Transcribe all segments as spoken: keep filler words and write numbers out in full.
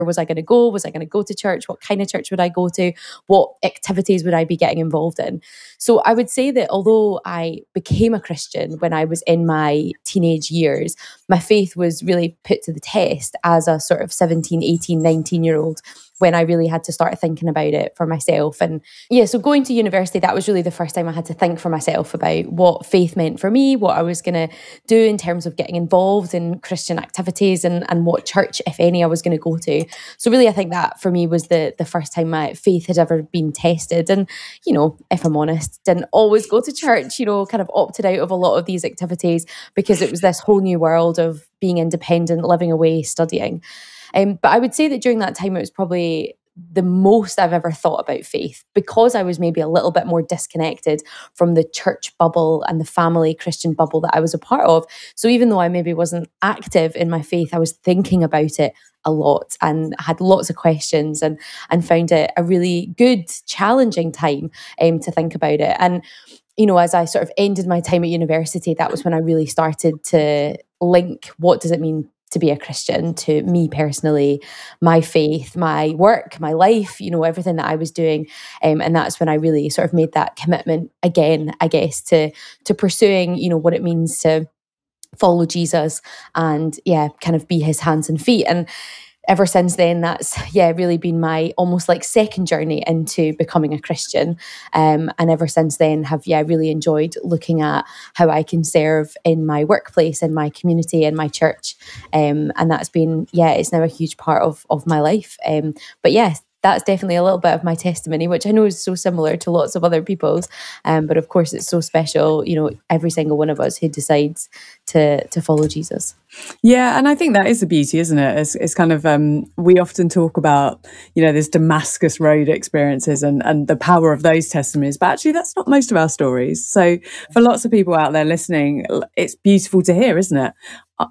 was I going to go? Was I going to go to church? What kind of church would I go to? What activities would I be getting involved in? So I would say that although I became a Christian when I was in my teenage years, my faith was really put to the test as a sort of seventeen, eighteen, nineteen year old when I really had to start thinking about it for myself. And yeah, so going to university, that was really the first time I had to think for myself about what faith meant for me, what I was going to do in terms of getting involved in Christian activities, and, and what church, if any, I was going to go to. So really, I think that for me was the, the first time my faith had ever been tested. And, you know, if I'm honest, didn't always go to church, you know, kind of opted out of a lot of these activities because it was this whole new world of being independent, living away, studying. Um, but I would say that during that time, it was probably the most I've ever thought about faith, because I was maybe a little bit more disconnected from the church bubble and the family Christian bubble that I was a part of. So even though I maybe wasn't active in my faith, I was thinking about it a lot and had lots of questions, and and found it a really good, challenging time um, to think about it. And, you know, as I sort of ended my time at university, that was when I really started to link what does it mean to be a Christian to me personally, my faith, my work, my life, you know, everything that I was doing. Um, and that's when I really sort of made that commitment again, I guess, to to pursuing, you know, what it means to follow Jesus and, yeah, kind of be his hands and feet. And ever since then, that's, yeah, really been my almost like second journey into becoming a Christian. Um, and ever since then have, yeah, really enjoyed looking at how I can serve in my workplace, in my community, in my church. Um, and that's been, yeah, it's now a huge part of, of my life. Um, but yeah, that's definitely a little bit of my testimony, which I know is so similar to lots of other people's. Um, but of course, it's so special, you know, every single one of us who decides to to follow Jesus. Yeah, and I think that is the beauty, isn't it? It's, it's kind of, um, we often talk about, you know, this Damascus Road experiences and, and the power of those testimonies, but actually that's not most of our stories. So for lots of people out there listening, it's beautiful to hear, isn't it?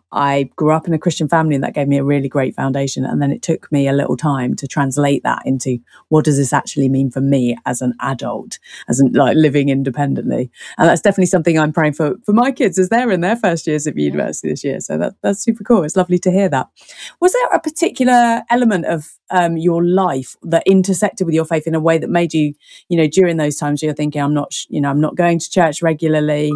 I grew up in a Christian family and that gave me a really great foundation. And then it took me a little time to translate that into what does this actually mean for me as an adult, as an, like living independently. And that's definitely something I'm praying for, for my kids as they're in their first years of university this year. So that, that's super cool. It's lovely to hear that. Was there a particular element of um, your life that intersected with your faith in a way that made you, you know, during those times you're thinking, I'm not, you know, I'm not going to church regularly.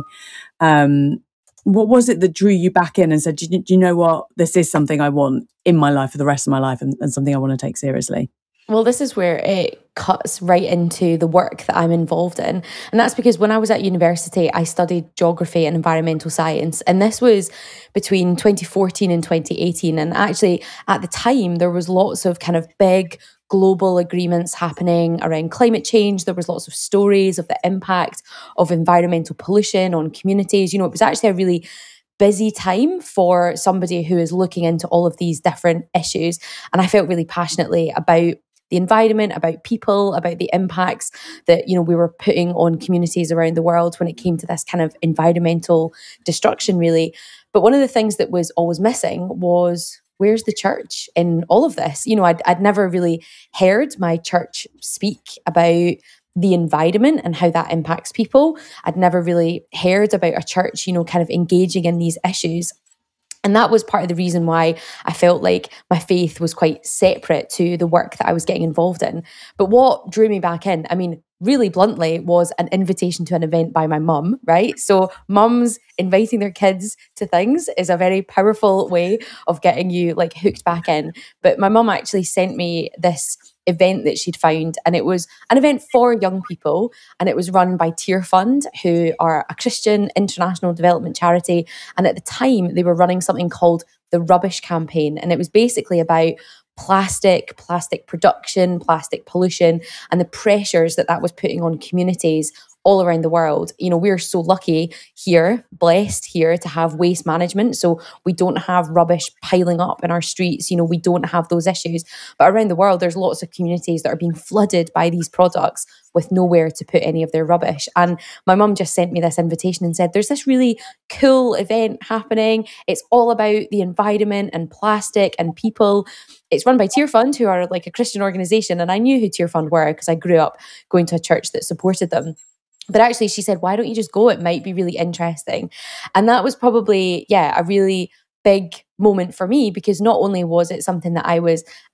Um, What was it that drew you back in and said, do you, do you know what, this is something I want in my life for the rest of my life and, and something I want to take seriously? Well, this is where it cuts right into the work that I'm involved in. And that's because when I was at university, I studied geography and environmental science. And this was between twenty fourteen and twenty eighteen. And actually, at the time, there was lots of kind of big global agreements happening around climate change. There was lots of stories of the impact of environmental pollution on communities. You know, it was actually a really busy time for somebody who is looking into all of these different issues. And I felt really passionately about the environment, about people, about the impacts that, you know, we were putting on communities around the world when it came to this kind of environmental destruction, really. But one of the things that was always missing was, where's the church in all of this? You know, I'd, I'd never really heard my church speak about the environment and how that impacts people. I'd never really heard about a church, you know, kind of engaging in these issues. And that was part of the reason why I felt like my faith was quite separate to the work that I was getting involved in. But what drew me back in, I mean, really bluntly, was an invitation to an event by my mum, right? So mums inviting their kids to things is a very powerful way of getting you like hooked back in. But my mum actually sent me this event that she'd found, and it was an event for young people, and it was run by Tearfund, who are a Christian international development charity. And at the time, they were running something called the Rubbish Campaign, and it was basically about plastic, plastic production, plastic pollution, and the pressures that that was putting on communities all around the world. You know, we're so lucky here, blessed here to have waste management. So we don't have rubbish piling up in our streets. You know, we don't have those issues. But around the world, there's lots of communities that are being flooded by these products with nowhere to put any of their rubbish. And my mum just sent me this invitation and said, there's this really cool event happening. It's all about the environment and plastic and people. It's run by Tearfund, who are like a Christian organisation. And I knew who Tearfund were because I grew up going to a church that supported them. But actually, she said, why don't you just go? It might be really interesting. And that was probably, yeah, a really big moment for me, because not only was it something that I was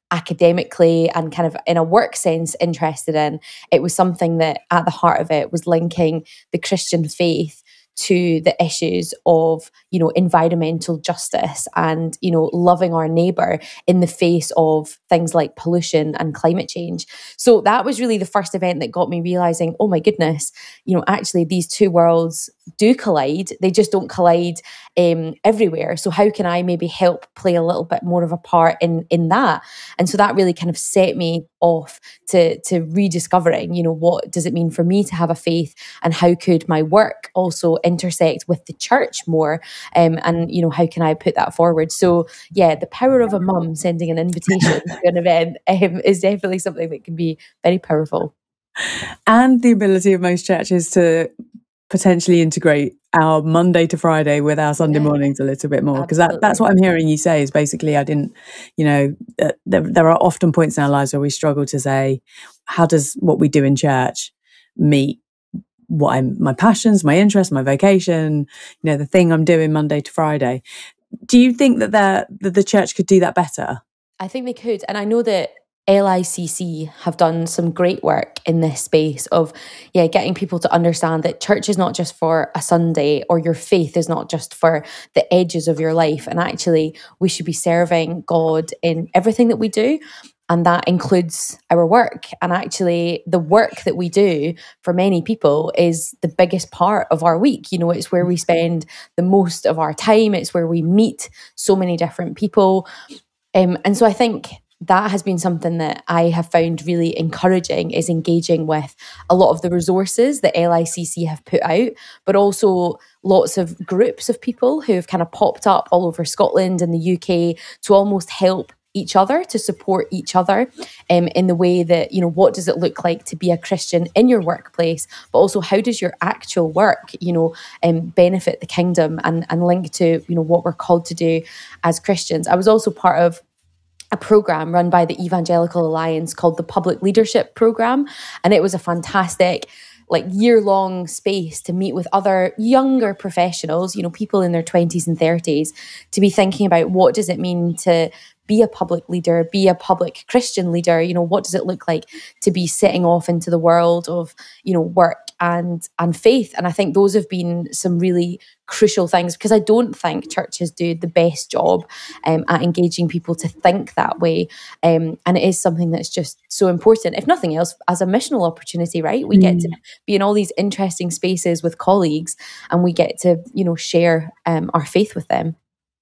academically and kind of in a work sense interested in. It was something that at the heart of it was linking the Christian faith to the issues of, you know, environmental justice and, you know, loving our neighbour in the face of things like pollution and climate change. So that was really the first event that got me realising, oh my goodness, you know, actually these two worlds do collide. They just don't collide um, everywhere. So how can I maybe help play a little bit more of a part in in that? And so that really kind of set me off to to rediscovering, you know, what does it mean for me to have a faith, and how could my work also intersect with the church more, um, and you know, how can I put that forward? So yeah, the power of a mum sending an invitation to an event um, is definitely something that can be very powerful. And the ability of most churches to potentially integrate our Monday to Friday with our Sunday yeah. mornings a little bit more, because that, that's what I'm hearing you say is basically I didn't, you know, uh, there, there are often points in our lives where we struggle to say, how does what we do in church meet what I'm, my passions, my interests, my vocation, you know, the thing I'm doing Monday to Friday. Do you think that, that the church could do that better? I think they could. And I know that L I C C have done some great work in this space of, yeah, getting people to understand that church is not just for a Sunday, or your faith is not just for the edges of your life. And actually, we should be serving God in everything that we do. And that includes our work. And actually, the work that we do for many people is the biggest part of our week. You know, it's where we spend the most of our time. It's where we meet so many different people. Um, and so I think that has been something that I have found really encouraging, is engaging with a lot of the resources that L I C C have put out, but also lots of groups of people who have kind of popped up all over Scotland and the U K to almost help each other, to support each other um, in the way that, you know, what does it look like to be a Christian in your workplace, but also how does your actual work, you know, um, benefit the kingdom and, and link to, you know, what we're called to do as Christians. I was also part of a program run by the Evangelical Alliance called the Public Leadership Program. And it was a fantastic, like, year-long space to meet with other younger professionals, you know, people in their twenties and thirties, to be thinking about what does it mean to be a public leader, be a public Christian leader. You know, what does it look like to be setting off into the world of, you know, work and and faith? And I think those have been some really crucial things, because I don't think churches do the best job um, at engaging people to think that way. Um, and it is something that's just so important, if nothing else, as a missional opportunity, right? We mm. get to be in all these interesting spaces with colleagues, and we get to, you know, share um, our faith with them.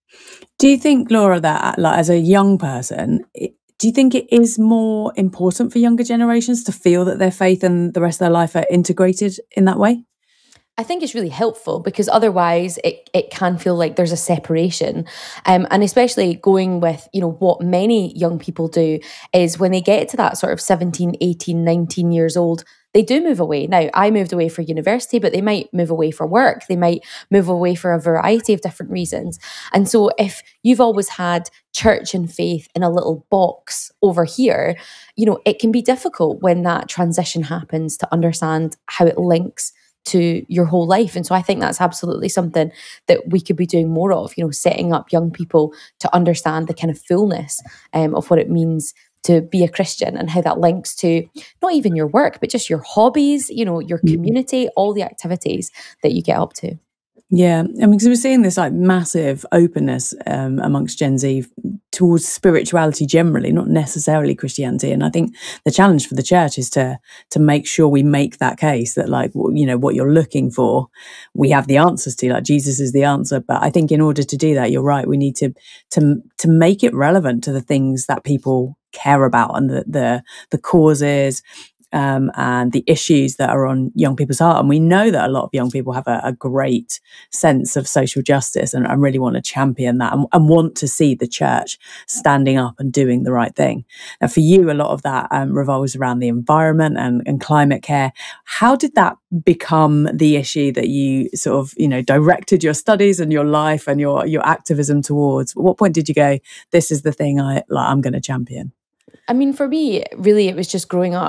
Do you think, Laura, that like as a young person, it, do you think it is more important for younger generations to feel that their faith and the rest of their life are integrated in that way? I think it's really helpful, because otherwise it, it can feel like there's a separation. Um, and especially going with, you know, what many young people do is when they get to that sort of seventeen, eighteen, nineteen years old, they do move away. Now, I moved away for university, but they might move away for work. They might move away for a variety of different reasons. And so if you've always had church and faith in a little box over here, you know, it can be difficult when that transition happens to understand how it links to your whole life. And so I think that's absolutely something that we could be doing more of, you know, setting up young people to understand the kind of fullness um, of what it means to be a Christian, and how that links to not even your work, but just your hobbies, you know, your community, all the activities that you get up to. Yeah, I mean, because we're seeing this like massive openness um, amongst Gen Z towards spirituality generally, not necessarily Christianity. And I think the challenge for the church is to to make sure we make that case that, like, you know, what you're looking for, we have the answers to. Like, Jesus is the answer. But I think in order to do that, you're right, we need to to to make it relevant to the things that people care about and the the, the causes um, and the issues that are on young people's heart. And we know that a lot of young people have a, a great sense of social justice and, and really want to champion that and, and want to see the church standing up and doing the right thing. Now, for you, a lot of that um, revolves around the environment and, and climate care. How did that become the issue that you sort of, you know, directed your studies and your life and your your activism towards? At what point did you go, this is the thing I like, I'm going to champion? I mean, for me, really, it was just growing up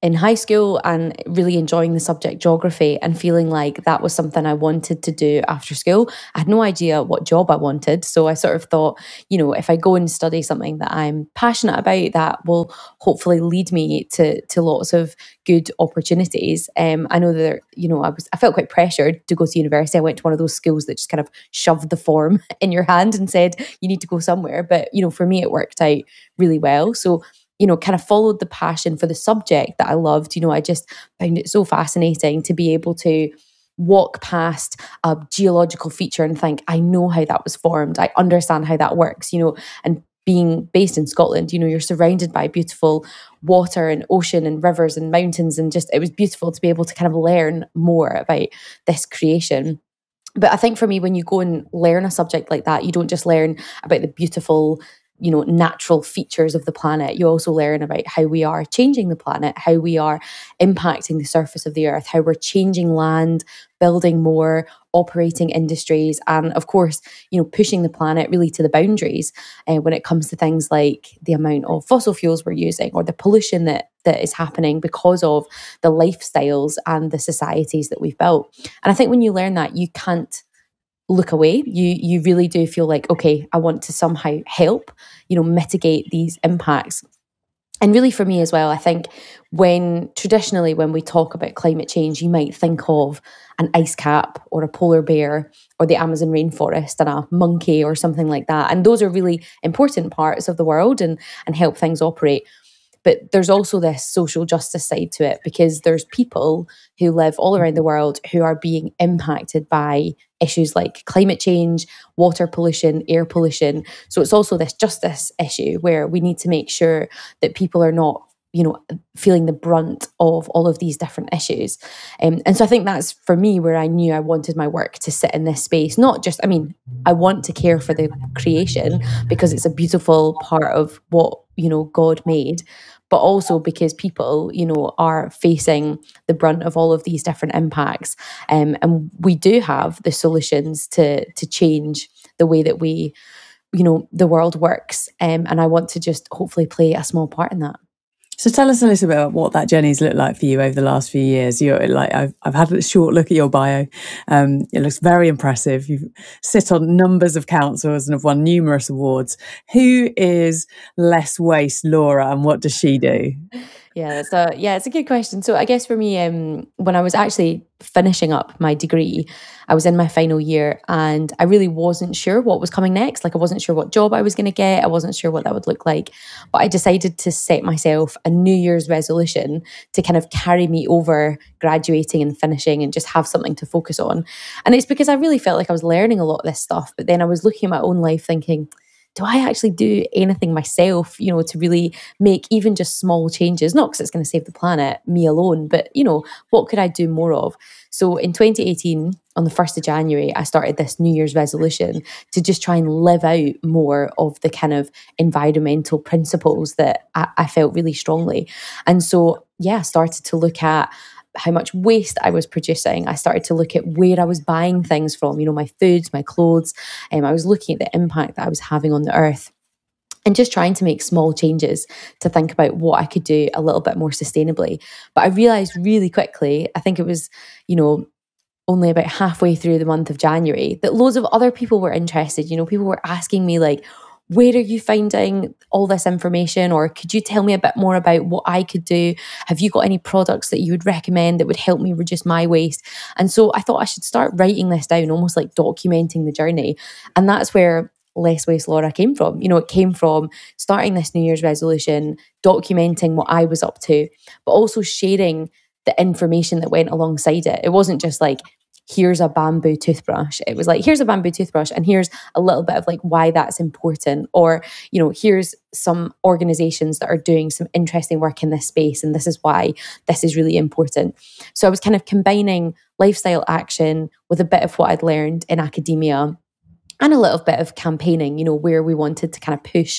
in high school and really enjoying the subject geography and feeling like that was something I wanted to do after school. I had no idea what job I wanted. So I sort of thought, you know, if I go and study something that I'm passionate about, that will hopefully lead me to, to lots of good opportunities. Um, I know that, you know, I was, I felt quite pressured to go to university. I went to one of those schools that just kind of shoved the form in your hand and said, you need to go somewhere. But, you know, for me, it worked out really well. So, you know, kind of followed the passion for the subject that I loved. You know, I just found it so fascinating to be able to walk past a geological feature and think, I know how that was formed. I understand how that works, you know, and being based in Scotland, you know, you're surrounded by beautiful water and ocean and rivers and mountains. And just, it was beautiful to be able to kind of learn more about this creation. But I think for me, when you go and learn a subject like that, you don't just learn about the beautiful, you know, natural features of the planet. You also learn about how we are changing the planet, how we are impacting the surface of the earth, how we're changing land, building more, operating industries, and of course, you know, pushing the planet really to the boundaries uh, when it comes to things like the amount of fossil fuels we're using or the pollution that that is happening because of the lifestyles and the societies that we've built. And I think when you learn that, you can't look away. You you really do feel like, okay, I want to somehow help, you know, mitigate these impacts. And really for me as well, I think when traditionally when we talk about climate change, you might think of an ice cap or a polar bear or the Amazon rainforest and a monkey or something like that. And those are really important parts of the world and, and help things operate. But there's also this social justice side to it, because there's people who live all around the world who are being impacted by issues like climate change, water pollution, air pollution. So it's also this justice issue where we need to make sure that people are not, you know, feeling the brunt of all of these different issues. Um, and so I think that's for me where I knew I wanted my work to sit in this space. Not just, I mean, I want to care for the creation because it's a beautiful part of what, you know, God made, but also because people, you know, are facing the brunt of all of these different impacts. Um, and we do have the solutions to to change the way that we, you know, the world works. Um, and I want to just hopefully play a small part in that. So tell us a little bit about what that journey's looked like for you over the last few years. You're like, I've I've had a short look at your bio. Um, it looks very impressive. You sit on numbers of councils and have won numerous awards. Who is Less Waste Laura, and what does she do? Yeah, so yeah, it's a good question. So I guess for me, um, when I was actually finishing up my degree, I was in my final year and I really wasn't sure what was coming next. Like I wasn't sure what job I was going to get. I wasn't sure what that would look like. But I decided to set myself a New Year's resolution to kind of carry me over graduating and finishing and just have something to focus on. And it's because I really felt like I was learning a lot of this stuff. But then I was looking at my own life thinking, do I actually do anything myself, you know, to really make even just small changes? Not because it's going to save the planet, me alone, but, you know, what could I do more of? So in twenty eighteen, on the first of January, I started this New Year's resolution to just try and live out more of the kind of environmental principles that I, I felt really strongly. And so, yeah, I started to look at how much waste I was producing. I started to look at where I was buying things from, you know, my foods, my clothes. Um, I was looking at the impact that I was having on the earth and just trying to make small changes to think about what I could do a little bit more sustainably. But I realized really quickly, I think it was, you know, only about halfway through the month of January, that loads of other people were interested. You know, people were asking me like, where are you finding all this information? Or could you tell me a bit more about what I could do? Have you got any products that you would recommend that would help me reduce my waste? And so I thought I should start writing this down, almost like documenting the journey. And that's where Less Waste Laura came from. You know, it came from starting this New Year's resolution, documenting what I was up to, but also sharing the information that went alongside it. It wasn't just like, here's a bamboo toothbrush. It was like, here's a bamboo toothbrush and here's a little bit of like why that's important. Or, you know, here's some organizations that are doing some interesting work in this space and this is why this is really important. So I was kind of combining lifestyle action with a bit of what I'd learned in academia and a little bit of campaigning, you know, where we wanted to kind of push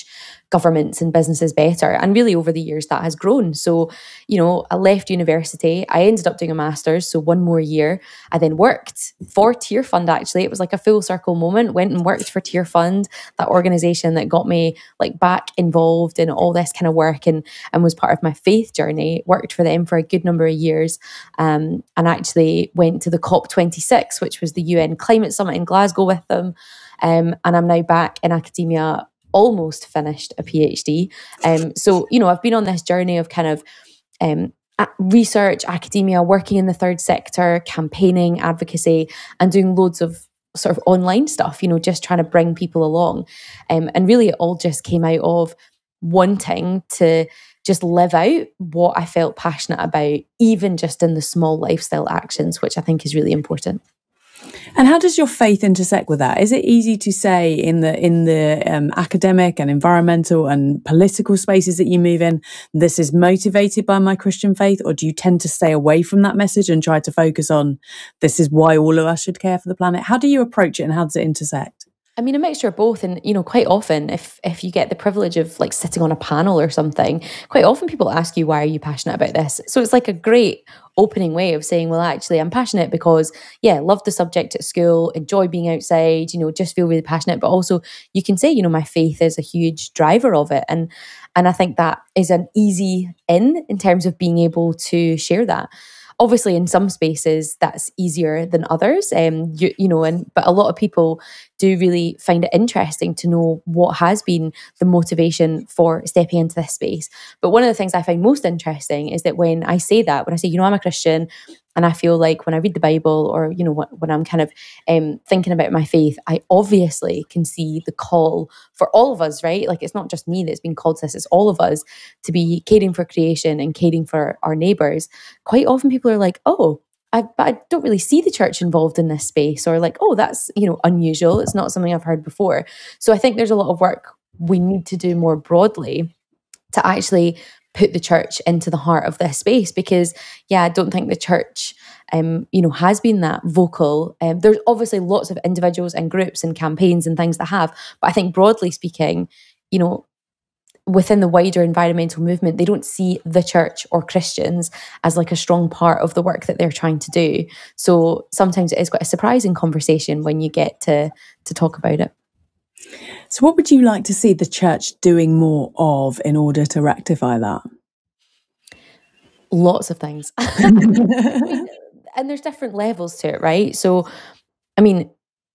governments and businesses better. And really over the years that has grown. So, you know, I left university, I ended up doing a master's, so one more year. I then worked for Tearfund, actually. It was like a full circle moment, went and worked for Tearfund, that organisation that got me like back involved in all this kind of work and, and was part of my faith journey. Worked for them for a good number of years, um, and actually went to the COP twenty-six, which was the U N Climate Summit in Glasgow with them. Um, and I'm now back in academia, almost finished a PhD. Um, so, you know, I've been on this journey of kind of um, research, academia, working in the third sector, campaigning, advocacy, and doing loads of sort of online stuff, you know, just trying to bring people along. Um, and really it all just came out of wanting to just live out what I felt passionate about, even just in the small lifestyle actions, which I think is really important. And how does your faith intersect with that? Is it easy to say in the in the um, academic and environmental and political spaces that you move in, this is motivated by my Christian faith, or do you tend to stay away from that message and try to focus on this is why all of us should care for the planet? How do you approach it and how does it intersect? I mean, a mixture of both. And, you know, quite often, if if you get the privilege of like sitting on a panel or something, quite often people ask you, why are you passionate about this? So it's like a great opening way of saying, well, actually, I'm passionate because, yeah, love the subject at school, enjoy being outside, you know, just feel really passionate. But also you can say, you know, my faith is a huge driver of it. And and I think that is an easy in in terms of being able to share that. Obviously, in some spaces, that's easier than others, um, you, you know, and but a lot of people do really find it interesting to know what has been the motivation for stepping into this space. But one of the things I find most interesting is that when I say that, when I say, you know, I'm a Christian, and I feel like when I read the Bible or, you know, when I'm kind of um, thinking about my faith, I obviously can see the call for all of us, right? Like, it's not just me that's been called to this, it's all of us to be caring for creation and caring for our neighbours. Quite often people are like, oh, I, but I don't really see the church involved in this space, or like, oh, that's, you know, unusual. It's not something I've heard before. So I think there's a lot of work we need to do more broadly to actually put the church into the heart of this space, because yeah, I don't think the church um, you know, has been that vocal. Um, there's obviously lots of individuals and groups and campaigns and things that have, but I think broadly speaking, you know, within the wider environmental movement, they don't see the church or Christians as like a strong part of the work that they're trying to do. So sometimes it is quite a surprising conversation when you get to to talk about it. So what would you like to see the church doing more of in order to rectify that? Lots of things. I mean, and there's different levels to it, right? So, I mean,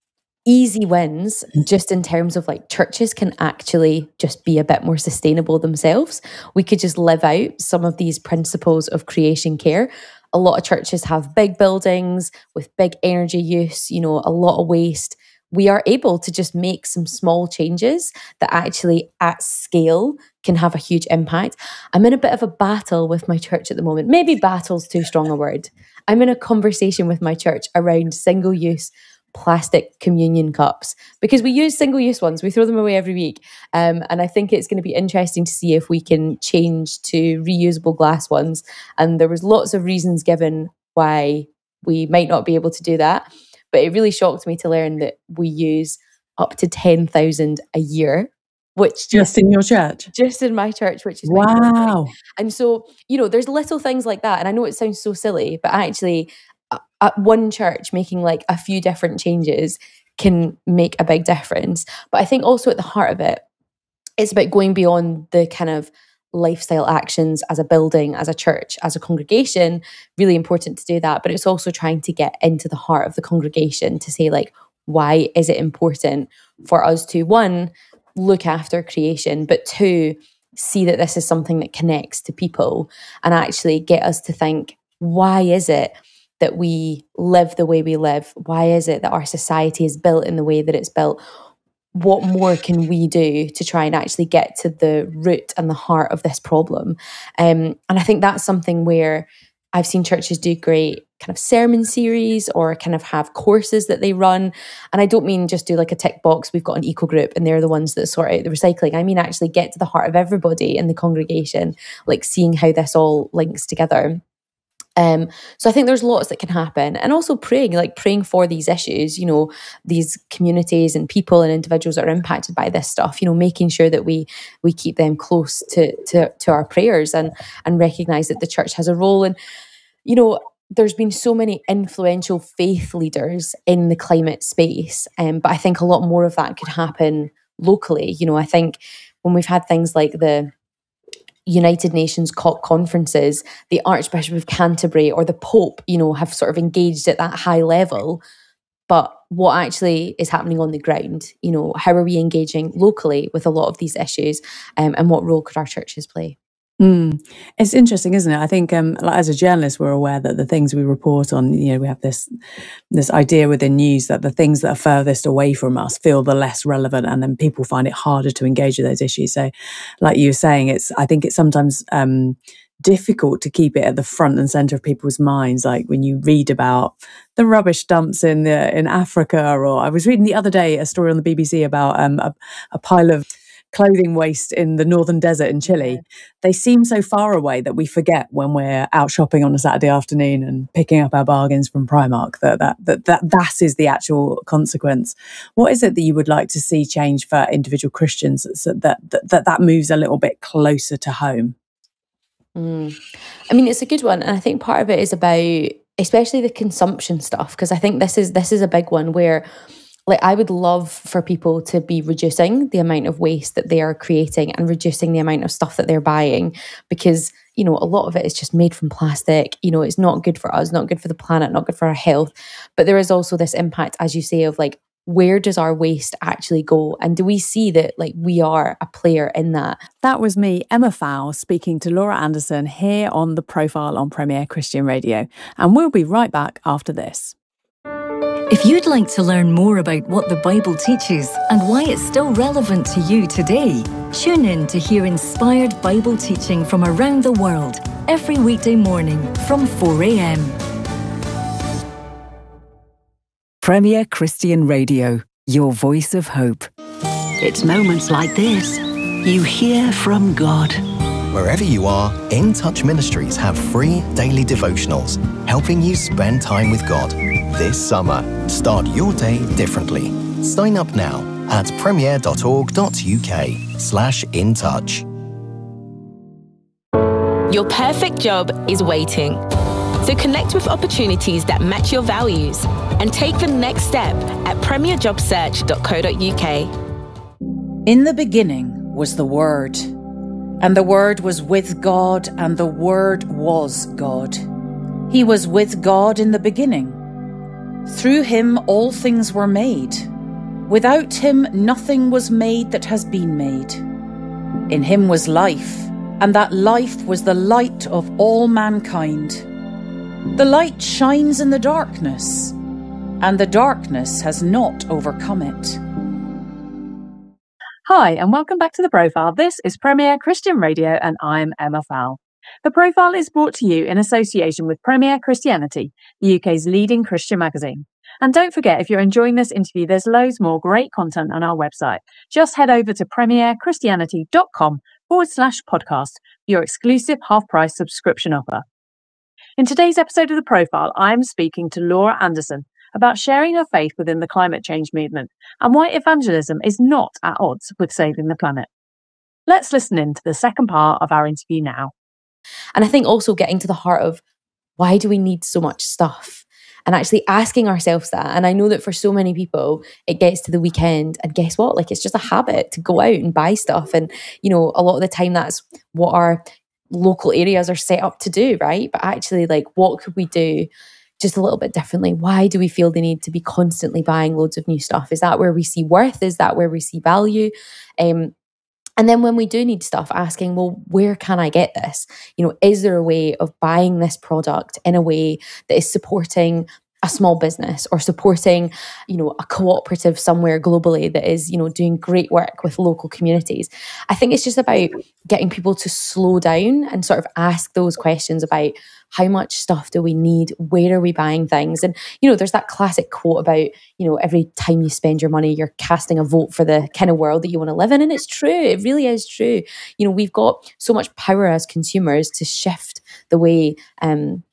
easy wins just in terms of like churches can actually just be a bit more sustainable themselves. We could just live out some of these principles of creation care. A lot of churches have big buildings with big energy use, you know, a lot of waste. We are able to just make some small changes that actually at scale can have a huge impact. I'm in a bit of a battle with my church at the moment. Maybe battle's too strong a word. I'm in a conversation with my church around single-use plastic communion cups, because we use single-use ones. We throw them away every week. Um, and I think it's going to be interesting to see if we can change to reusable glass ones. And there was lots of reasons given why we might not be able to do that. But it really shocked me to learn that we use up to ten thousand a year, which just, just in your church? Just in my church, which is wow. And so, you know, there's little things like that. And I know it sounds so silly, but actually at one church making like a few different changes can make a big difference. But I think also at the heart of it, it's about going beyond the kind of lifestyle actions as a building, as a church, as a congregation. Really important to do that. But it's also trying to get into the heart of the congregation to say, like, why is it important for us to, one, look after creation, but two, see that this is something that connects to people and actually get us to think, why is it that we live the way we live? Why is it that our society is built in the way that it's built? What more can we do to try and actually get to the root and the heart of this problem? Um, and I think that's something where I've seen churches do great kind of sermon series or kind of have courses that they run. And I don't mean just do like a tick box, we've got an eco group and they're the ones that sort out the recycling. I mean actually get to the heart of everybody in the congregation, like seeing how this all links together. Um, so I think there's lots that can happen, and also praying, like praying for these issues, you know, these communities and people and individuals that are impacted by this stuff, you know, making sure that we we keep them close to to, to our prayers, and and recognize that the church has a role. And, you know, there's been so many influential faith leaders in the climate space, um, but I think a lot more of that could happen locally. You know, I think when we've had things like the United Nations COP conferences, the Archbishop of Canterbury or the Pope, you know, have sort of engaged at that high level. But what actually is happening on the ground? You know, how are we engaging locally with a lot of these issues, um, and what role could our churches play? Mm. It's interesting, isn't it? I think um, like as a journalist, we're aware that the things we report on, you know, we have this this idea within news that the things that are furthest away from us feel the less relevant, and then people find it harder to engage with those issues. So, like you were saying, it's I think it's sometimes um, difficult to keep it at the front and center of people's minds. Like when you read about the rubbish dumps in the, in Africa, or I was reading the other day a story on the B B C about um, a, a pile of clothing waste in the northern desert in Chile. Yeah. They seem so far away that we forget when we're out shopping on a Saturday afternoon and picking up our bargains from Primark that that that that, that is the actual consequence. What is it that you would like to see change for individual Christians so that that that, that moves a little bit closer to home? Mm. I mean, it's a good one, and I think part of it is about especially the consumption stuff, because I think this is this is a big one where, like, I would love for people to be reducing the amount of waste that they are creating and reducing the amount of stuff that they're buying, because, you know, a lot of it is just made from plastic. You know, it's not good for us, not good for the planet, not good for our health. But there is also this impact, as you say, of like, where does our waste actually go? And do we see that, like, we are a player in that? That was me, Emma Fowl, speaking to Laura Anderson here on The Profile on Premier Christian Radio. And we'll be right back after this. If you'd like to learn more about what the Bible teaches and why it's still relevant to you today, tune in to hear inspired Bible teaching from around the world every weekday morning from four a.m. Premier Christian Radio, your voice of hope. It's moments like this you hear from God. Wherever you are, In Touch Ministries have free daily devotionals helping you spend time with God. This summer, start your day differently. Sign up now at premier.org.uk slash in touch. Your perfect job is waiting. So connect with opportunities that match your values and take the next step at premier job search dot co dot uk. In the beginning was the Word, and the Word was with God, and the Word was God. He was with God in the beginning. Through him all things were made. Without him nothing was made that has been made. In him was life, and that life was the light of all mankind. The light shines in the darkness, and the darkness has not overcome it. Hi, and welcome back to The Profile. This is Premier Christian Radio, and I'm Emma Fowl. The Profile is brought to you in association with Premier Christianity, the U K's leading Christian magazine. And don't forget, if you're enjoying this interview, there's loads more great content on our website. Just head over to premierchristianity.com forward slash podcast, your exclusive half-price subscription offer. In today's episode of The Profile, I'm speaking to Laura Anderson about sharing her faith within the climate change movement and why evangelism is not at odds with saving the planet. Let's listen in to the second part of our interview now. And I think also getting to the heart of, why do we need so much stuff? And actually asking ourselves that. And I know that for so many people, it gets to the weekend and guess what? Like, it's just a habit to go out and buy stuff. And, you know, a lot of the time that's what our local areas are set up to do, right? But actually, like, what could we do just a little bit differently? Why do we feel the need to be constantly buying loads of new stuff? Is that where we see worth? Is that where we see value? Um, and then when we do need stuff, asking, well, where can I get this? You know, is there a way of buying this product in a way that is supporting a small business or supporting, you know, a cooperative somewhere globally that is, you know, doing great work with local communities? I think it's just about getting people to slow down and sort of ask those questions about, how much stuff do we need? Where are we buying things? And, you know, there's that classic quote about, you know, every time you spend your money, you're casting a vote for the kind of world that you want to live in. And it's true. It really is true. You know, we've got so much power as consumers to shift the way um,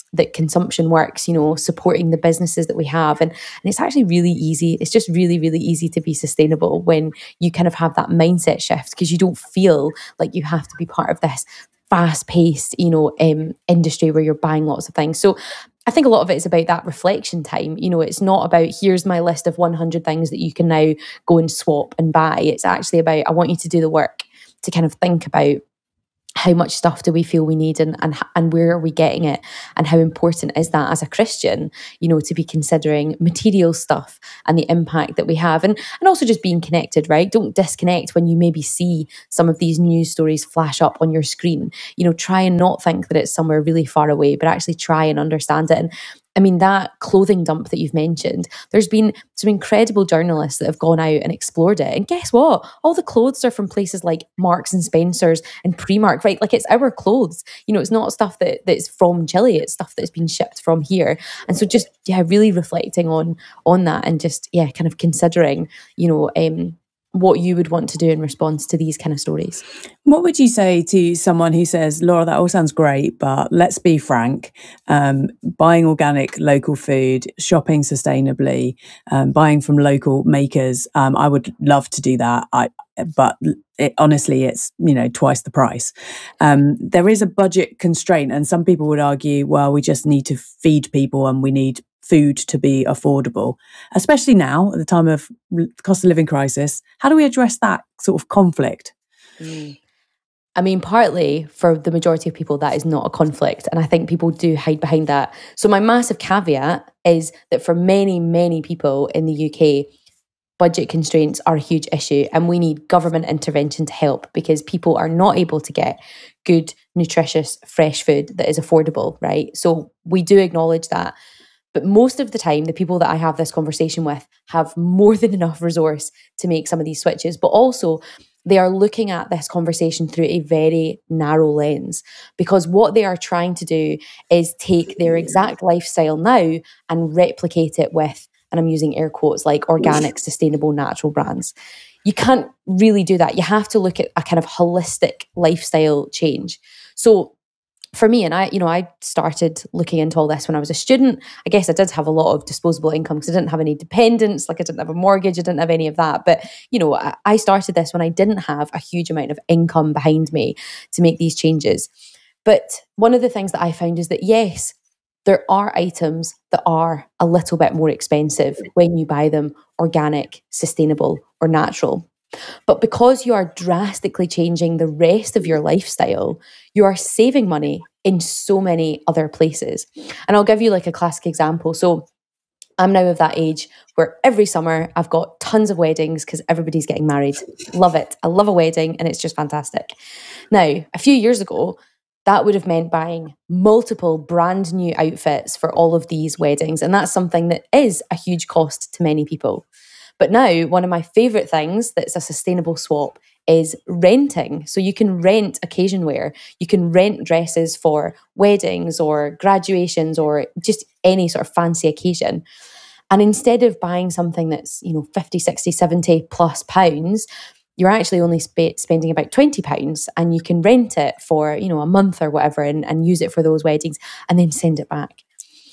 that consumption works, you know, supporting the businesses that we have. And, and it's actually really easy. It's just really, really easy to be sustainable when you kind of have that mindset shift, because you don't feel like you have to be part of this fast-paced, you know, um, industry where you're buying lots of things. So I think a lot of it is about that reflection time. You know, it's not about here's my list of one hundred things that you can now go and swap and buy. It's actually about, I want you to do the work to kind of think about how much stuff do we feel we need, and, and and where are we getting it, and how important is that as a Christian, you know, to be considering material stuff and the impact that we have, and and also just being connected, right? Don't disconnect when you maybe see some of these news stories flash up on your screen. You know, try and not think that it's somewhere really far away, but actually try and understand it. And I mean, that clothing dump that you've mentioned, there's been some incredible journalists that have gone out and explored it. And guess what? All the clothes are from places like Marks and Spencer's and Primark, right? Like, it's our clothes. You know, it's not stuff that that's from Chile. It's stuff that's been shipped from here. And so just, yeah, really reflecting on on that, and just, yeah, kind of considering, you know, um, what you would want to do in response to these kind of stories. What would you say to someone who says, Laura, that all sounds great, but let's be frank, um, buying organic local food, shopping sustainably, um, buying from local makers, um, I would love to do that. I, but it, honestly, it's, you know, twice the price. Um, there is a budget constraint, and some people would argue, well, we just need to feed people and we need food to be affordable, especially now at the time of cost of living crisis. How do we address that sort of conflict? Mm. I mean, partly for the majority of people, that is not a conflict. And I think people do hide behind that. So my massive caveat is that for many, many people in the U K, budget constraints are a huge issue, and we need government intervention to help, because people are not able to get good, nutritious, fresh food that is affordable, right? So we do acknowledge that. But most of the time, the people that I have this conversation with have more than enough resource to make some of these switches. But also, they are looking at this conversation through a very narrow lens, because what they are trying to do is take their exact lifestyle now and replicate it with, and I'm using air quotes, like organic, sustainable, natural brands. You can't really do that. You have to look at a kind of holistic lifestyle change. So for me, and I, you know, I started looking into all this when I was a student. I guess I did have a lot of disposable income because I didn't have any dependents, like I didn't have a mortgage, I didn't have any of that. But, you know, I, I started this when I didn't have a huge amount of income behind me to make these changes. But one of the things that I found is that, yes, there are items that are a little bit more expensive when you buy them organic, sustainable, or natural. But because you are drastically changing the rest of your lifestyle, you are saving money in so many other places. And I'll give you like a classic example. So I'm now of that age where every summer I've got tons of weddings because everybody's getting married. Love it. I love a wedding and it's just fantastic. Now, a few years ago, that would have meant buying multiple brand new outfits for all of these weddings. And that's something that is a huge cost to many people. But now, one of my favourite things that's a sustainable swap is renting. So you can rent occasion wear. You can rent dresses for weddings or graduations or just any sort of fancy occasion. And instead of buying something that's, you know, fifty, sixty, seventy plus pounds, you're actually only sp- spending about twenty pounds, and you can rent it for, you know, a month or whatever and, and use it for those weddings and then send it back.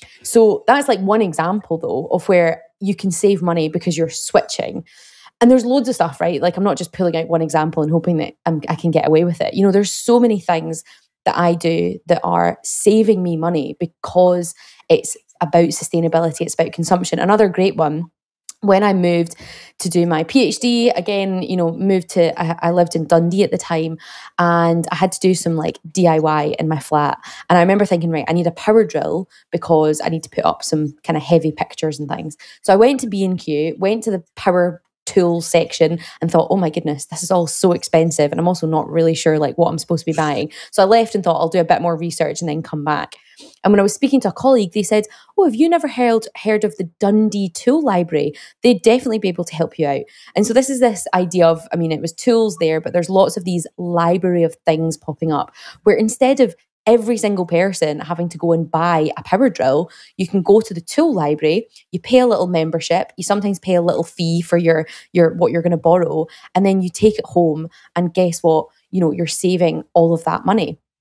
So that's like one example, though, of where you can save money because you're switching. And there's loads of stuff, right? Like, I'm not just pulling out one example and hoping that I'm, I can get away with it. You know, there's so many things that I do that are saving me money because it's about sustainability, it's about consumption. Another great one, when I moved to do my PhD, again, you know, moved to, I, I lived in Dundee at the time, and I had to do some like D I Y in my flat. And I remember thinking, right, I need a power drill because I need to put up some kind of heavy pictures and things. So I went to B and Q, went to the power tool section and thought, oh my goodness, this is all so expensive. And I'm also not really sure like what I'm supposed to be buying. So I left and thought I'll do a bit more research and then come back. And when I was speaking to a colleague, they said, oh, have you never heard, heard of the Dundee Tool Library? They'd definitely be able to help you out. And so this is this idea of, I mean, it was tools there, but there's lots of these library of things popping up where instead of every single person having to go and buy a power drill, you can go to the tool library, you pay a little membership, you sometimes pay a little fee for your, your what you're going to borrow, and then you take it home, and guess what? You know, you're saving all of that money.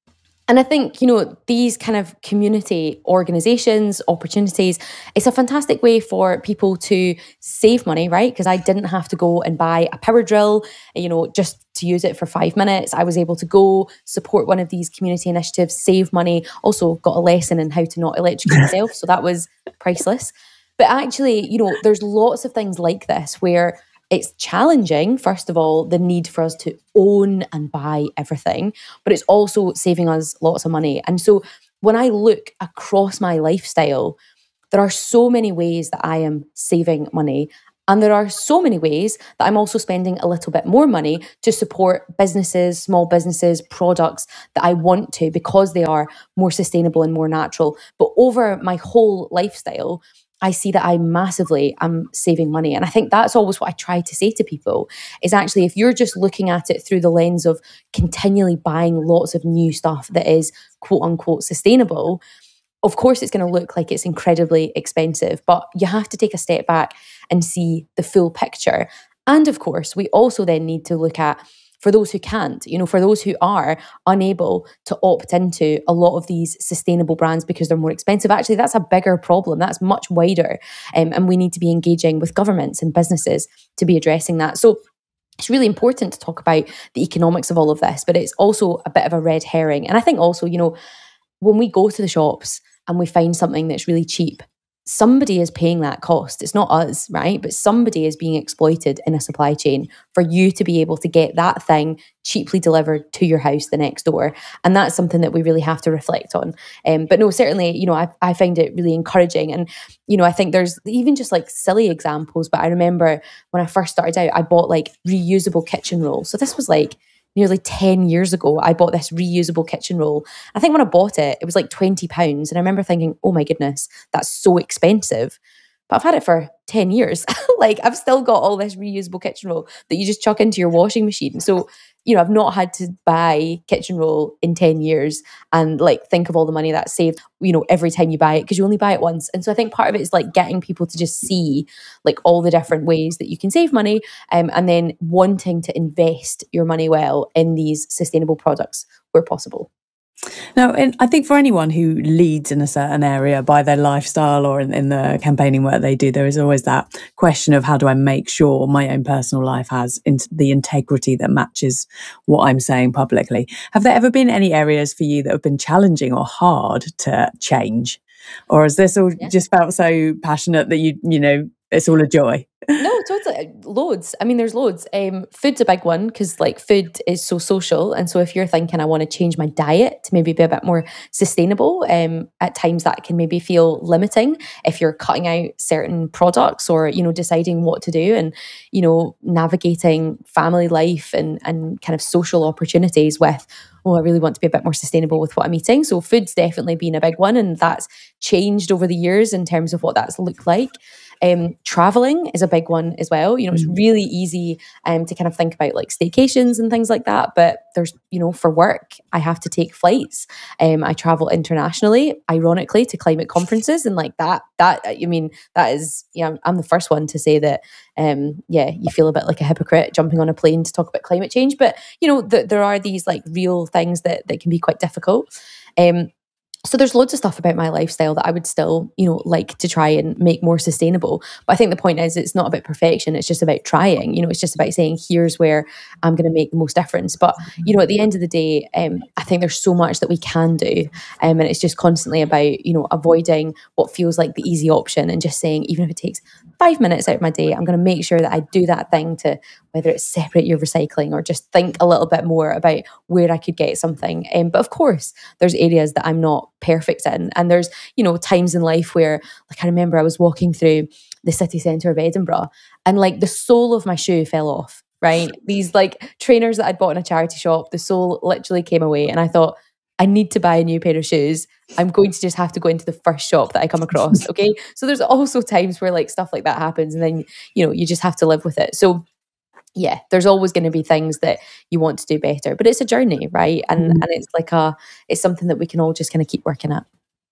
And I think, you know, these kind of community organizations, opportunities, it's a fantastic way for people to save money, right? Because I didn't have to go and buy a power drill, you know, just to use it for five minutes. I was able to go support one of these community initiatives, save money, also got a lesson in how to not electrocute myself. So that was priceless. But actually, you know, there's lots of things like this where it's challenging, first of all, the need for us to own and buy everything, but it's also saving us lots of money. And so when I look across my lifestyle, there are so many ways that I am saving money. And there are so many ways that I'm also spending a little bit more money to support businesses, small businesses, products that I want to because they are more sustainable and more natural. But over my whole lifestyle, I see that I massively am saving money. And I think that's always what I try to say to people is actually, if you're just looking at it through the lens of continually buying lots of new stuff that is quote unquote sustainable, of course it's going to look like it's incredibly expensive, but you have to take a step back and see the full picture. And of course, we also then need to look at, for those who can't, you know, for those who are unable to opt into a lot of these sustainable brands because they're more expensive, actually, that's a bigger problem. That's much wider. Um, and we need to be engaging with governments and businesses to be addressing that. So it's really important to talk about the economics of all of this, but it's also a bit of a red herring. And I think also, you know, when we go to the shops and we find something that's really cheap, somebody is paying that cost. It's not us, right? But somebody is being exploited in a supply chain for you to be able to get that thing cheaply delivered to your house the next door. And that's something that we really have to reflect on. Um, but no, certainly, you know, I, I find it really encouraging. And, you know, I think there's even just like silly examples, but I remember when I first started out, I bought like reusable kitchen rolls. So this was like nearly ten years ago, I bought this reusable kitchen roll. I think when I bought it, it was like twenty pounds. And I remember thinking, oh my goodness, that's so expensive. But I've had it for ten years. Like I've still got all this reusable kitchen roll that you just chuck into your washing machine. So, you know, I've not had to buy kitchen roll in ten years and like think of all the money that's saved, you know, every time you buy it, because you only buy it once. And so I think part of it is like getting people to just see like all the different ways that you can save money, um, and then wanting to invest your money well in these sustainable products where possible. Now, and I think for anyone who leads in a certain area by their lifestyle or in, in the campaigning work they do, there is always that question of how do I make sure my own personal life has in, the integrity that matches what I'm saying publicly. Have there ever been any areas for you that have been challenging or hard to change? Or has this all yeah. just felt so passionate that you, you know, it's all a joy? No, totally. Loads. I mean, there's loads. Um, food's a big one because like food is so social. And so if you're thinking, I want to change my diet to maybe be a bit more sustainable, um, at times that can maybe feel limiting if you're cutting out certain products or, you know, deciding what to do and, you know, navigating family life and, and kind of social opportunities with, oh, I really want to be a bit more sustainable with what I'm eating. So food's definitely been a big one. And that's changed over the years in terms of what that's looked like. Um, traveling is a big one as well. You know, it's really easy um, to kind of think about like staycations and things like that. But there's, you know, for work, I have to take flights. Um, I travel internationally, ironically, to climate conferences and like that. That I mean, that is, yeah, I'm, I'm the first one to say that. Um, yeah, you feel a bit like a hypocrite jumping on a plane to talk about climate change. But you know, th- there are these like real things that that can be quite difficult. Um, So there's loads of stuff about my lifestyle that I would still, you know, like to try and make more sustainable. But I think the point is it's not about perfection. It's just about trying, you know, it's just about saying, here's where I'm going to make the most difference. But, you know, at the end of the day, um, I think there's so much that we can do. Um, and it's just constantly about, you know, avoiding what feels like the easy option and just saying, even if it takes five minutes out of my day, I'm going to make sure that I do that thing to, whether it's separate your recycling or just think a little bit more about where I could get something. Um, but of course, there's areas that I'm not perfect in. And there's, you know, times in life where, like, I remember I was walking through the city centre of Edinburgh and like the sole of my shoe fell off, right? These like trainers that I'd bought in a charity shop, the sole literally came away. And I thought, I need to buy a new pair of shoes. I'm going to just have to go into the first shop that I come across. Okay. So there's also times where like stuff like that happens and then, you know, you just have to live with it. So yeah, there's always going to be things that you want to do better, but it's a journey, right? And mm. and it's like a, it's something that we can all just kind of keep working at.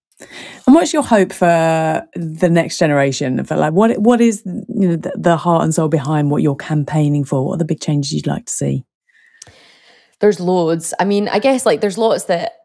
And what's your hope for the next generation? For like, what what is, you know, the, the heart and soul behind what you're campaigning for? What are the big changes you'd like to see? There's loads. I mean, I guess like there's lots that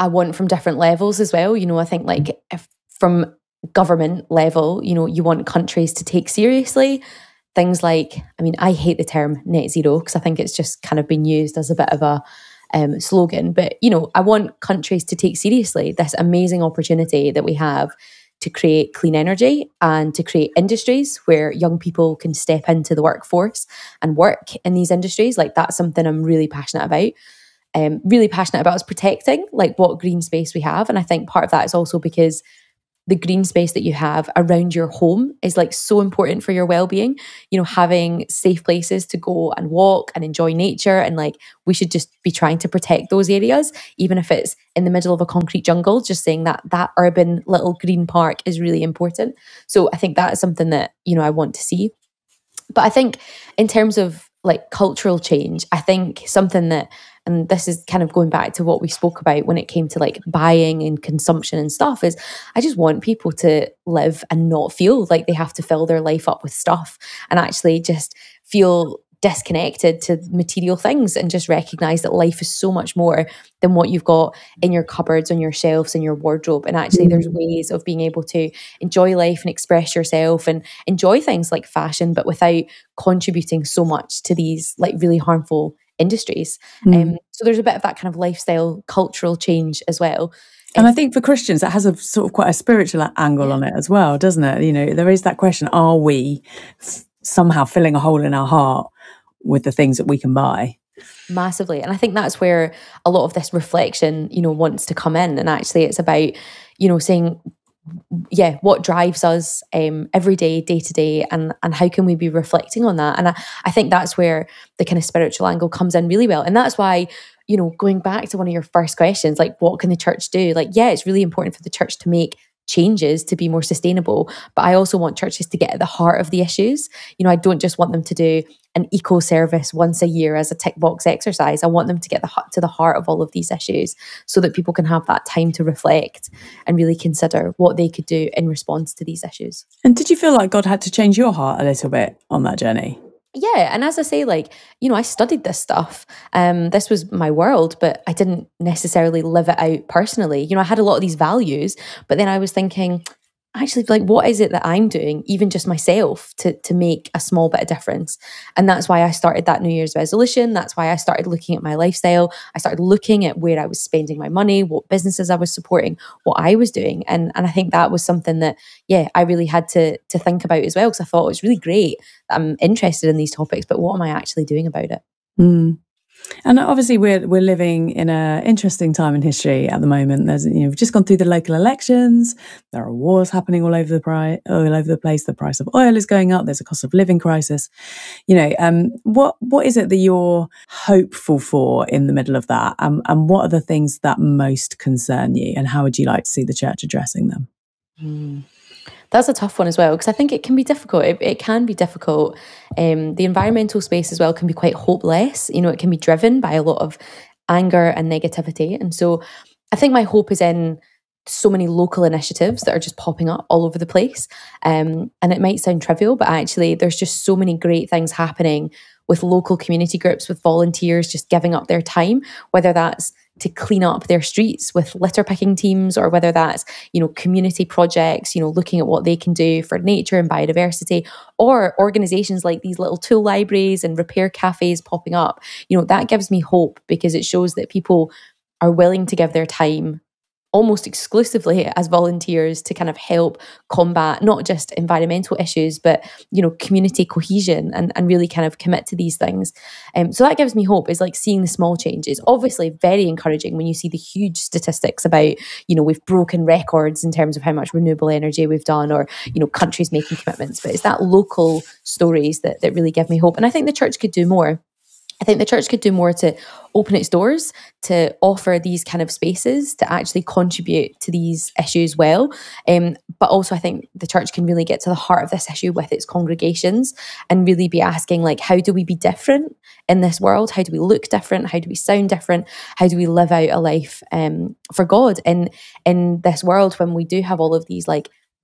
I want from different levels as well. You know, I think like if from government level, you know, you want countries to take seriously things like, I mean, I hate the term net zero because I think it's just kind of been used as a bit of a um, slogan. But, you know, I want countries to take seriously this amazing opportunity that we have to create clean energy and to create industries where young people can step into the workforce and work in these industries. Like that's something I'm really passionate about. Um, really passionate about is protecting like what green space we have. And I think part of that is also because the green space that you have around your home is like so important for your well-being. You know, having safe places to go and walk and enjoy nature, and like we should just be trying to protect those areas, even if it's in the middle of a concrete jungle. Just saying that that urban little green park is really important. So I think that is something that, you know, I want to see. But I think in terms of like cultural change, I think something that, and this is kind of going back to what we spoke about when it came to like buying and consumption and stuff, is I just want people to live and not feel like they have to fill their life up with stuff, and actually just feel disconnected to material things and just recognize that life is so much more than what you've got in your cupboards, on your shelves, in your wardrobe. And actually there's ways of being able to enjoy life and express yourself and enjoy things like fashion, but without contributing so much to these like really harmful industries. Mm. Um, so there's a bit of that kind of lifestyle cultural change as well. And I think for Christians, it has a sort of quite a spiritual angle yeah. on it as well, doesn't it? You know, there is that question, are we f- somehow filling a hole in our heart with the things that we can buy? Massively. And I think that's where a lot of this reflection, you know, wants to come in. And actually it's about, you know, saying, yeah, what drives us um, every day, day to day, and and how can we be reflecting on that? And I, I think that's where the kind of spiritual angle comes in really well. And that's why, you know, going back to one of your first questions, like what can the church do? Like, yeah, it's really important for the church to make changes to be more sustainable, but I also want churches to get at the heart of the issues. You know, I don't just want them to do an eco service once a year as a tick box exercise. I want them to get the to the heart of all of these issues so that people can have that time to reflect and really consider what they could do in response to these issues. And did you feel like God had to change your heart a little bit on that journey? Yeah. And as I say, like, you know, I studied this stuff. Um, this was my world, but I didn't necessarily live it out personally. You know, I had a lot of these values, but then I was thinking, actually, like, what is it that I'm doing, even just myself, to to make a small bit of difference? And that's why I started that New Year's resolution. That's why I started looking at my lifestyle. I started looking at where I was spending my money, what businesses I was supporting, what I was doing. And and I think that was something that, yeah, I really had to to think about as well, because I thought it was really great that I'm interested in these topics, but what am I actually doing about it? Mm. And obviously we're we're living in an interesting time in history at the moment. There's, you know, we've just gone through the local elections. There are wars happening all over the pri- all over the place. The price of oil is going up. There's a cost of living crisis. You know, um, what what is it that you're hopeful for in the middle of that? Um, and what are the things that most concern you? And how would you like to see the church addressing them? Mm. That's a tough one as well, because I think it can be difficult. It, it can be difficult. Um, the environmental space as well can be quite hopeless. You know, it can be driven by a lot of anger and negativity. And so I think my hope is in so many local initiatives that are just popping up all over the place. Um, and it might sound trivial, but actually there's just so many great things happening with local community groups, with volunteers just giving up their time, whether that's to clean up their streets with litter picking teams, or whether that's, you know, community projects, you know, looking at what they can do for nature and biodiversity, or organizations like these little tool libraries and repair cafes popping up. You know, that gives me hope, because it shows that people are willing to give their time almost exclusively as volunteers to kind of help combat not just environmental issues, but, you know, community cohesion, and, and really kind of commit to these things. Um, so that gives me hope, is like seeing the small changes. Obviously very encouraging when you see the huge statistics about, you know, we've broken records in terms of how much renewable energy we've done, or, you know, countries making commitments, but it's that local stories that, that really give me hope. And I think the church could do more. I think the church could do more to open its doors, to offer these kind of spaces, to actually contribute to these issues well. Um, but also I think the church can really get to the heart of this issue with its congregations, and really be asking, like, how do we be different in this world? How do we look different? How do we sound different? How do we live out a life um, for God in, in this world when we do have all of these like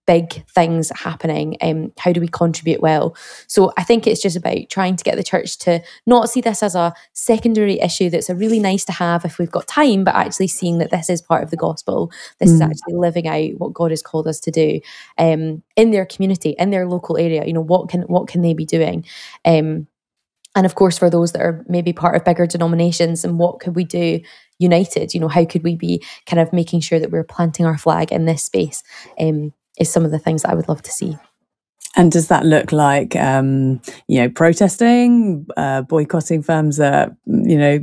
big things happening. Um, how do we contribute well? So I think it's just about trying to get the church to not see this as a secondary issue that's a really nice to have if we've got time, but actually seeing that this is part of the gospel. This mm. is actually living out what God has called us to do um, in their community, in their local area. You know, what can what can they be doing? Um, and of course, for those that are maybe part of bigger denominations, and what could we do united? You know, how could we be kind of making sure that we're planting our flag in this space? Um, is some of the things that I would love to see. And does that look like, um, you know, protesting, uh, boycotting firms that, you know,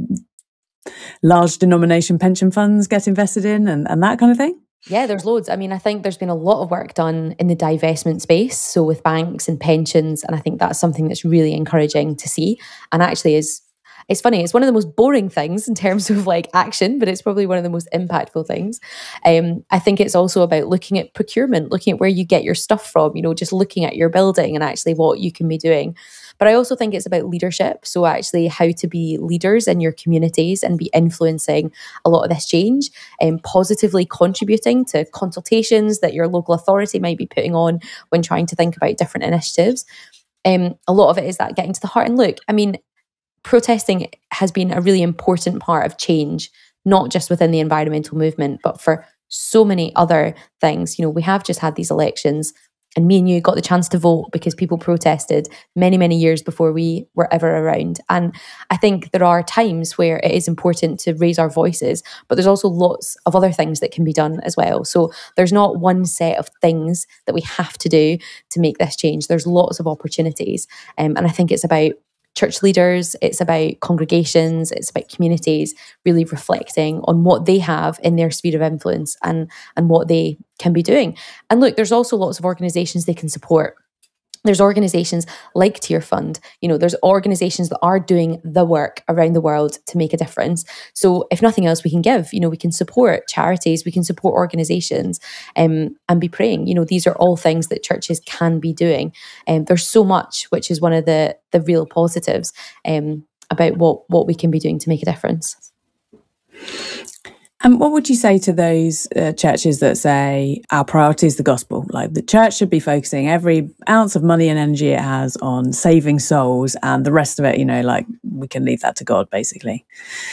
large denomination pension funds get invested in and, and that kind of thing? Yeah, there's loads. I mean, I think there's been a lot of work done in the divestment space, so with banks and pensions, and I think that's something that's really encouraging to see, and actually is it's funny, it's one of the most boring things in terms of like action, but it's probably one of the most impactful things. Um, I think it's also about looking at procurement, looking at where you get your stuff from, you know, just looking at your building and actually what you can be doing. But I also think it's about leadership. So actually how to be leaders in your communities and be influencing a lot of this change and positively contributing to consultations that your local authority might be putting on when trying to think about different initiatives. Um, a lot of it is that getting to the heart. And look, I mean, protesting has been a really important part of change, not just within the environmental movement, but for so many other things. You know, we have just had these elections, and me and you got the chance to vote because people protested many, many years before we were ever around. And I think there are times where it is important to raise our voices, but there's also lots of other things that can be done as well. So there's not one set of things that we have to do to make this change. There's lots of opportunities. Um, and I think it's about church leaders, it's about congregations, it's about communities really reflecting on what they have in their sphere of influence and, and what they can be doing. And look, there's also lots of organisations they can support. There's organisations like Tear Fund, you know, there's organisations that are doing the work around the world to make a difference. So if nothing else, we can give, you know, we can support charities, we can support organisations um, and be praying. You know, these are all things that churches can be doing. And um, there's so much, which is one of the the real positives um, about what, what we can be doing to make a difference. And what would you say to those uh, churches that say our priority is the gospel? Like the church should be focusing every ounce of money and energy it has on saving souls, and the rest of it, you know, like we can leave that to God, basically.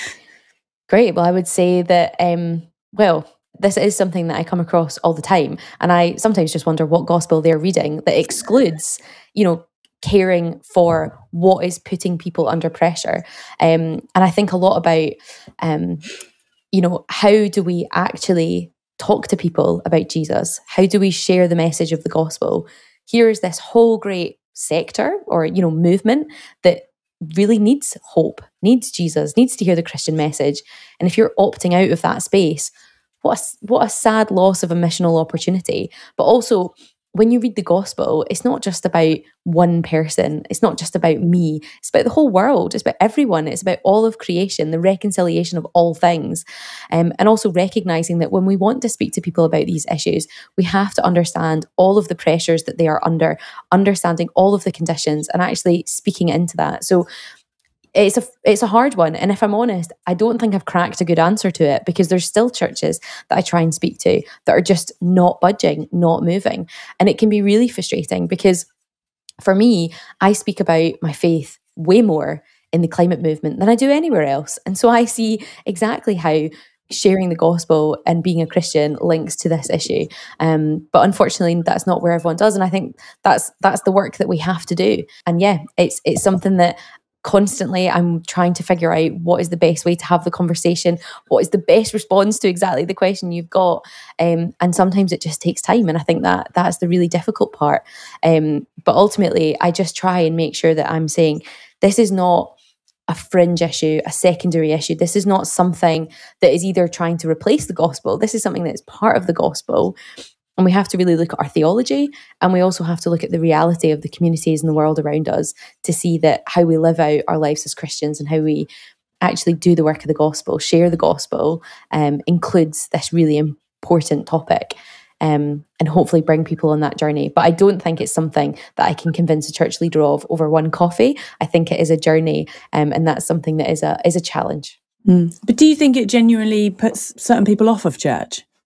Great. Well, I would say that, um, well, this is something that I come across all the time. And I sometimes just wonder what gospel they're reading that excludes, you know, caring for what is putting people under pressure. Um, and I think a lot about... Um, you know, how do we actually talk to people about Jesus? How do we share the message of the gospel? Here is this whole great sector or, you know, movement that really needs hope, needs Jesus, needs to hear the Christian message. And if you're opting out of that space, what a, what a sad loss of a missional opportunity. But also, when you read the gospel, it's not just about one person. It's not just about me. It's about the whole world. It's about everyone. It's about all of creation, the reconciliation of all things. Um, and also recognizing that when we want to speak to people about these issues, we have to understand all of the pressures that they are under, understanding all of the conditions and actually speaking into that. So It's a it's a hard one. And if I'm honest, I don't think I've cracked a good answer to it, because there's still churches that I try and speak to that are just not budging, not moving. And it can be really frustrating, because for me, I speak about my faith way more in the climate movement than I do anywhere else. And so I see exactly how sharing the gospel and being a Christian links to this issue. Um, but unfortunately, that's not where everyone does. And I think that's that's the work that we have to do. And yeah, it's it's something that constantly I'm trying to figure out what is the best way to have the conversation, what is the best response to exactly the question you've got. Um, and sometimes it just takes time. And I think that that's the really difficult part. Um, but ultimately, I just try and make sure that I'm saying, this is not a fringe issue, a secondary issue. This is not something that is either trying to replace the gospel. This is something that is part of the gospel. And we have to really look at our theology, and we also have to look at the reality of the communities and the world around us to see that how we live out our lives as Christians and how we actually do the work of the gospel, share the gospel, um, includes this really important topic, um, and hopefully bring people on that journey. But I don't think it's something that I can convince a church leader of over one coffee. I think it is a journey, um, and that's something that is a is a challenge. Mm. But do you think it genuinely puts certain people off of church?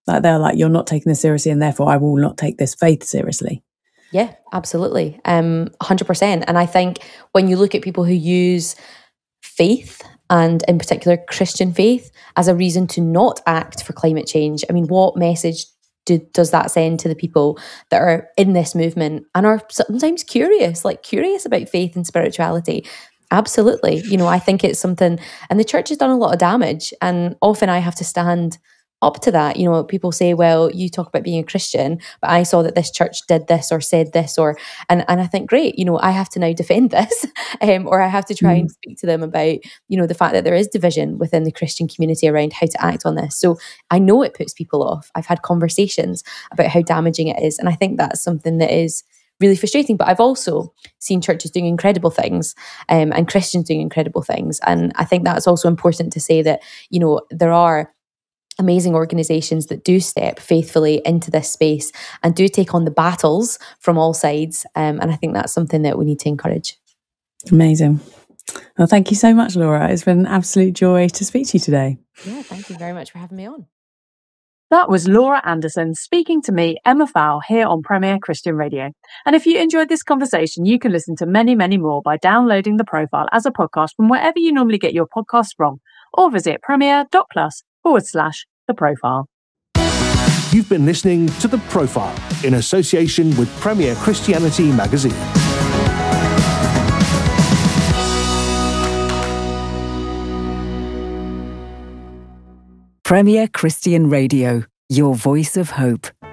Like they're like, you're not taking this seriously, and therefore I will not take this faith seriously. Yeah, absolutely. Um, one hundred percent. And I think when you look at people who use faith, and in particular Christian faith, as a reason to not act for climate change, I mean, what message do, does that send to the people that are in this movement and are sometimes curious, like curious about faith and spirituality? Absolutely. You know, I think it's something, and the church has done a lot of damage, and often I have to stand up to that. You know, people say, well, you talk about being a Christian, but I saw that this church did this or said this, or, and, and I think, great, you know, I have to now defend this, um, or I have to try mm. and speak to them about, you know, the fact that there is division within the Christian community around how to act on this. So I know it puts people off. I've had conversations about how damaging it is. And I think that's something that is really frustrating. But I've also seen churches doing incredible things, um, and Christians doing incredible things. And I think that's also important to say that, you know, there are amazing organisations that do step faithfully into this space and do take on the battles from all sides. Um, and I think that's something that we need to encourage. Amazing. Well, thank you so much, Laura. It's been an absolute joy to speak to you today. Yeah, thank you very much for having me on. That was Laura Anderson speaking to me, Emma Fowl, here on Premier Christian Radio. And if you enjoyed this conversation, you can listen to many, many more by downloading The Profile as a podcast from wherever you normally get your podcasts from, or visit premier.plus forward slash The Profile. You've been listening to The Profile in association with Premier Christianity Magazine. Premier Christian Radio, your voice of hope.